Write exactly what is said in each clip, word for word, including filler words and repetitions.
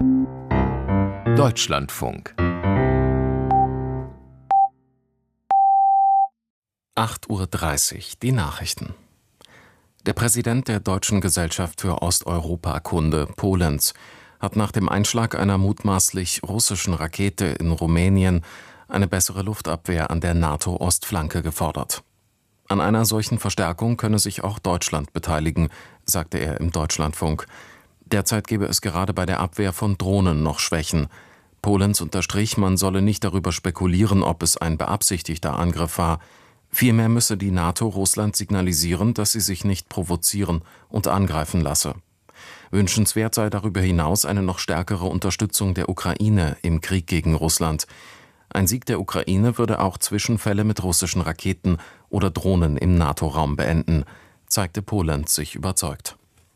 Deutschlandfunk. acht Uhr dreißig, die Nachrichten. Der Präsident der Deutschen Gesellschaft für Osteuropakunde, Polenz, hat nach dem Einschlag einer mutmaßlich russischen Rakete in Rumänien eine bessere Luftabwehr an der NATO-Ostflanke gefordert. An einer solchen Verstärkung könne sich auch Deutschland beteiligen, sagte er im Deutschlandfunk. Derzeit gebe es gerade bei der Abwehr von Drohnen noch Schwächen. Polenz unterstrich, man solle nicht darüber spekulieren, ob es ein beabsichtigter Angriff war. Vielmehr müsse die NATO Russland signalisieren, dass sie sich nicht provozieren und angreifen lasse. Wünschenswert sei darüber hinaus eine noch stärkere Unterstützung der Ukraine im Krieg gegen Russland. Ein Sieg der Ukraine würde auch Zwischenfälle mit russischen Raketen oder Drohnen im NATO-Raum beenden, zeigte Polenz sich überzeugt.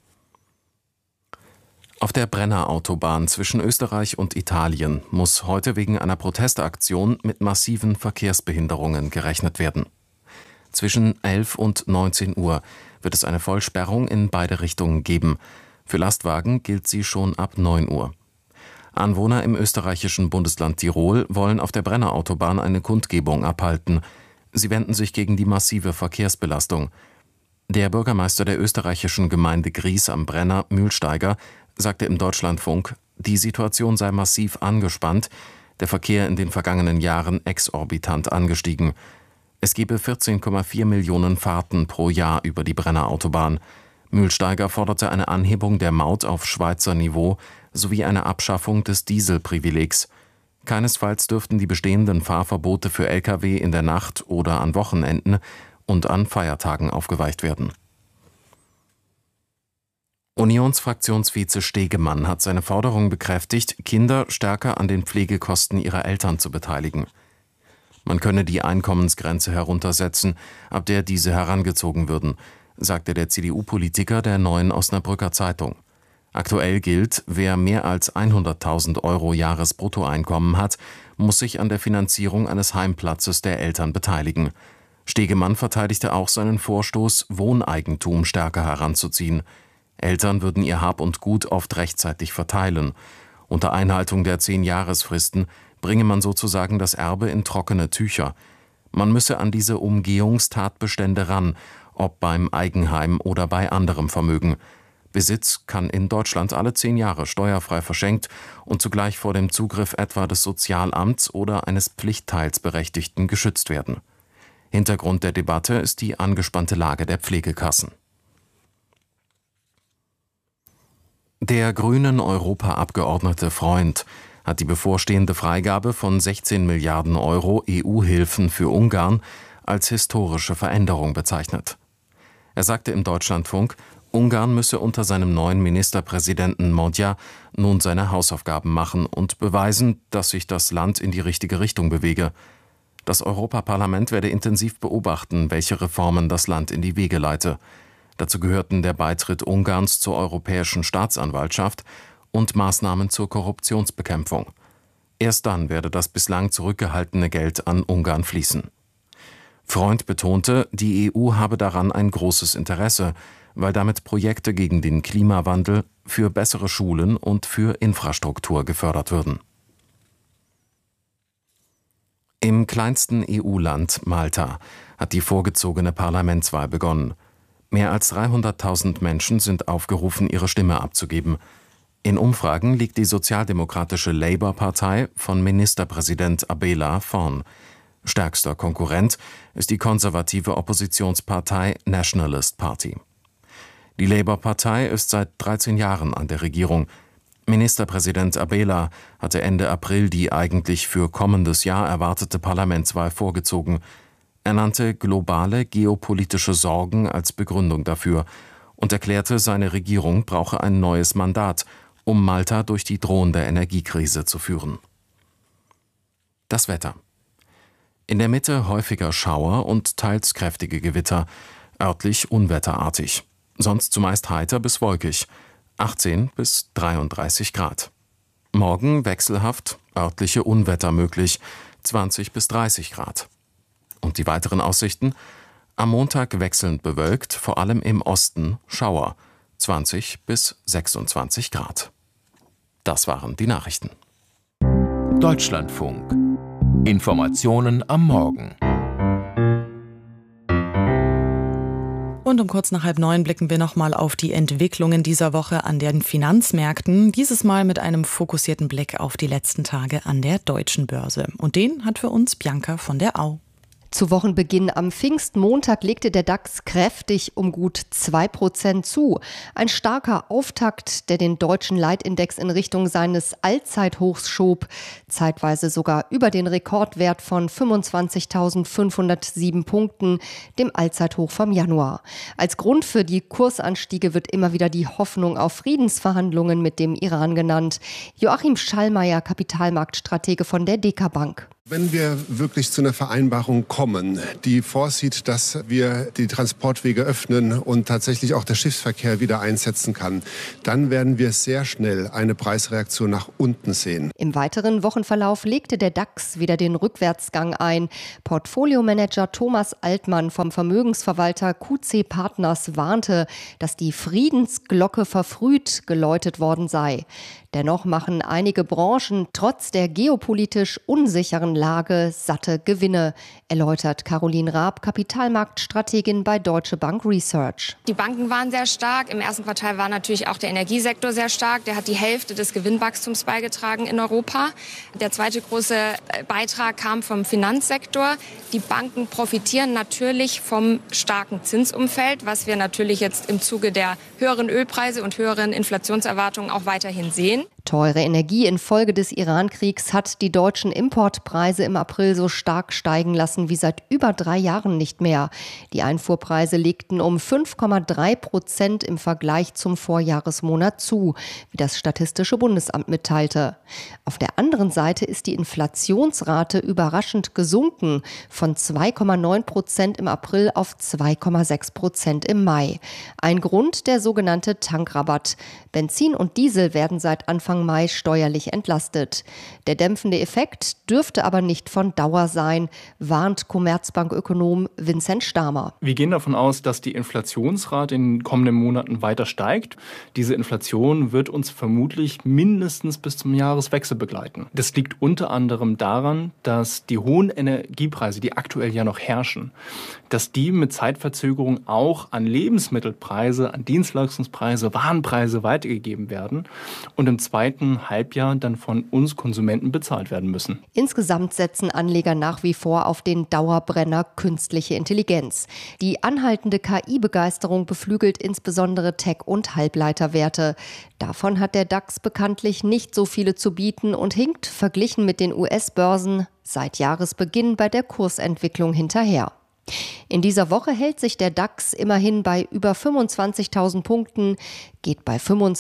Auf der Brenner-Autobahn zwischen Österreich und Italien muss heute wegen einer Protestaktion mit massiven Verkehrsbehinderungen gerechnet werden. Zwischen elf und neunzehn Uhr wird es eine Vollsperrung in beide Richtungen geben. Für Lastwagen gilt sie schon ab neun Uhr. Anwohner im österreichischen Bundesland Tirol wollen auf der Brenner-Autobahn eine Kundgebung abhalten. Sie wenden sich gegen die massive Verkehrsbelastung. Der Bürgermeister der österreichischen Gemeinde Gries am Brenner, Mühlsteiger, sagte im Deutschlandfunk, die Situation sei massiv angespannt, der Verkehr in den vergangenen Jahren exorbitant angestiegen. Es gebe vierzehn Komma vier Millionen Fahrten pro Jahr über die Brenner-Autobahn. Mühlsteiger forderte eine Anhebung der Maut auf Schweizer Niveau sowie eine Abschaffung des Dieselprivilegs. Keinesfalls dürften die bestehenden Fahrverbote für L K W in der Nacht oder an Wochenenden und an Feiertagen aufgeweicht werden. Unionsfraktionsvize Stegemann hat seine Forderung bekräftigt, Kinder stärker an den Pflegekosten ihrer Eltern zu beteiligen. Man könne die Einkommensgrenze heruntersetzen, ab der diese herangezogen würden, sagte der C D U-Politiker der Neuen Osnabrücker Zeitung. Aktuell gilt, wer mehr als hunderttausend Euro Jahresbruttoeinkommen hat, muss sich an der Finanzierung eines Heimplatzes der Eltern beteiligen. Stegemann verteidigte auch seinen Vorstoß, Wohneigentum stärker heranzuziehen. Eltern würden ihr Hab und Gut oft rechtzeitig verteilen. Unter Einhaltung der Zehn-Jahresfristen bringe man sozusagen das Erbe in trockene Tücher. Man müsse an diese Umgehungstatbestände ran, ob beim Eigenheim oder bei anderem Vermögen. Besitz kann in Deutschland alle zehn Jahre steuerfrei verschenkt und zugleich vor dem Zugriff etwa des Sozialamts oder eines Pflichtteilsberechtigten geschützt werden. Hintergrund der Debatte ist die angespannte Lage der Pflegekassen. Der grünen Europaabgeordnete Freund hat die bevorstehende Freigabe von sechzehn Milliarden Euro E U-Hilfen für Ungarn als historische Veränderung bezeichnet. Er sagte im Deutschlandfunk, Ungarn müsse unter seinem neuen Ministerpräsidenten Mondja nun seine Hausaufgaben machen und beweisen, dass sich das Land in die richtige Richtung bewege. Das Europaparlament werde intensiv beobachten, welche Reformen das Land in die Wege leite. Dazu gehörten der Beitritt Ungarns zur Europäischen Staatsanwaltschaft und Maßnahmen zur Korruptionsbekämpfung. Erst dann werde das bislang zurückgehaltene Geld an Ungarn fließen. Freund betonte, die E U habe daran ein großes Interesse, weil damit Projekte gegen den Klimawandel, für bessere Schulen und für Infrastruktur gefördert würden. Im kleinsten E U-Land Malta hat die vorgezogene Parlamentswahl begonnen. Mehr als dreihunderttausend Menschen sind aufgerufen, ihre Stimme abzugeben. In Umfragen liegt die sozialdemokratische Labour-Partei von Ministerpräsident Abela vorn. Stärkster Konkurrent ist die konservative Oppositionspartei Nationalist Party. Die Labour-Partei ist seit dreizehn Jahren an der Regierung. Ministerpräsident Abela hatte Ende April die eigentlich für kommendes Jahr erwartete Parlamentswahl vorgezogen. Er nannte globale geopolitische Sorgen als Begründung dafür und erklärte, seine Regierung brauche ein neues Mandat, um Malta durch die drohende Energiekrise zu führen. Das Wetter. In der Mitte häufiger Schauer und teils kräftige Gewitter, örtlich unwetterartig. Sonst zumeist heiter bis wolkig, achtzehn bis dreiunddreißig Grad. Morgen wechselhaft, örtliche Unwetter möglich, zwanzig bis dreißig Grad. Und die weiteren Aussichten? Am Montag wechselnd bewölkt, vor allem im Osten Schauer, zwanzig bis sechsundzwanzig Grad. Das waren die Nachrichten. Deutschlandfunk. Informationen am Morgen. Und um kurz nach halb neun blicken wir nochmal auf die Entwicklungen dieser Woche an den Finanzmärkten. Dieses Mal mit einem fokussierten Blick auf die letzten Tage an der deutschen Börse. Und den hat für uns Bianca von der Au. Zu Wochenbeginn am Pfingstmontag legte der DAX kräftig um gut zwei Prozent zu. Ein starker Auftakt, der den deutschen Leitindex in Richtung seines Allzeithochs schob, zeitweise sogar über den Rekordwert von fünfundzwanzigtausendfünfhundertsieben Punkten, dem Allzeithoch vom Januar. Als Grund für die Kursanstiege wird immer wieder die Hoffnung auf Friedensverhandlungen mit dem Iran genannt. Joachim Schallmeier, Kapitalmarktstratege von der D K Bank. Wenn wir wirklich zu einer Vereinbarung kommen, die vorsieht, dass wir die Transportwege öffnen und tatsächlich auch der Schiffsverkehr wieder einsetzen kann, dann werden wir sehr schnell eine Preisreaktion nach unten sehen. Im weiteren Wochenverlauf legte der DAX wieder den Rückwärtsgang ein. Portfoliomanager Thomas Altmann vom Vermögensverwalter Q C Partners warnte, dass die Friedensglocke verfrüht geläutet worden sei. Dennoch machen einige Branchen trotz der geopolitisch unsicheren Lage satte Gewinne, erläutert Caroline Raab, Kapitalmarktstrategin bei Deutsche Bank Research. Die Banken waren sehr stark. Im ersten Quartal war natürlich auch der Energiesektor sehr stark. Der hat die Hälfte des Gewinnwachstums beigetragen in Europa. Der zweite große Beitrag kam vom Finanzsektor. Die Banken profitieren natürlich vom starken Zinsumfeld, was wir natürlich jetzt im Zuge der höheren Ölpreise und höheren Inflationserwartungen auch weiterhin sehen. Teure Energie infolge des Iran-Kriegs hat die deutschen Importpreise im April so stark steigen lassen wie seit über drei Jahren nicht mehr. Die Einfuhrpreise legten um fünf Komma drei Prozent im Vergleich zum Vorjahresmonat zu, wie das Statistische Bundesamt mitteilte. Auf der anderen Seite ist die Inflationsrate überraschend gesunken, von zwei Komma neun Prozent im April auf zwei Komma sechs Prozent im Mai. Ein Grund der sogenannte Tankrabatt. Benzin und Diesel werden seit Anfang Mai steuerlich entlastet. Der dämpfende Effekt dürfte aber nicht von Dauer sein, warnt Commerzbank-Ökonom Vincent Stamer. Wir gehen davon aus, dass die Inflationsrate in den kommenden Monaten weiter steigt. Diese Inflation wird uns vermutlich mindestens bis zum Jahreswechsel begleiten. Das liegt unter anderem daran, dass die hohen Energiepreise, die aktuell ja noch herrschen, dass die mit Zeitverzögerung auch an Lebensmittelpreise, an Dienstleistungspreise, Warenpreise weitergegeben werden und im zweiten Halbjahr dann von uns Konsumenten bezahlt werden müssen. Insgesamt setzen Anleger nach wie vor auf den Dauerbrenner künstliche Intelligenz. Die anhaltende K I-Begeisterung beflügelt insbesondere Tech- und Halbleiterwerte. Davon hat der DAX bekanntlich nicht so viele zu bieten und hinkt, verglichen mit den U S-Börsen, seit Jahresbeginn bei der Kursentwicklung hinterher. In dieser Woche hält sich der DAX immerhin bei über fünfundzwanzigtausend Punkten, geht bei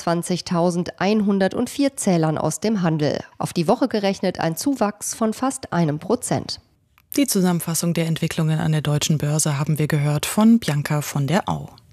fünfundzwanzigtausendeinhundertvier Zählern aus dem Handel. Auf die Woche gerechnet ein Zuwachs von fast einem Prozent. Die Zusammenfassung der Entwicklungen an der deutschen Börse haben wir gehört von Bianca von der Au.